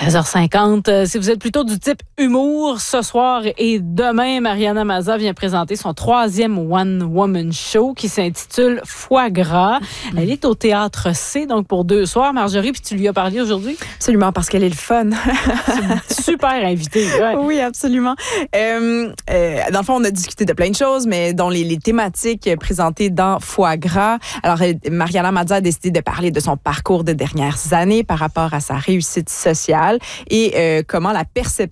16h50. Si vous êtes plutôt du type humour, ce soir et demain, Mariana Mazza vient présenter son 3e one-woman show qui s'intitule Foie gras. Elle est au Théâtre C, donc pour 2 soirs. Marjorie, puis tu lui as parlé aujourd'hui? Absolument, parce qu'elle est le fun. Super invitée. Ouais. Oui, absolument. Dans le fond, on a discuté de plein de choses, mais dans les thématiques présentées dans Foie gras. Alors, Mariana Mazza a décidé de parler de son parcours de dernières années par rapport à sa réussite sociale et comment la perception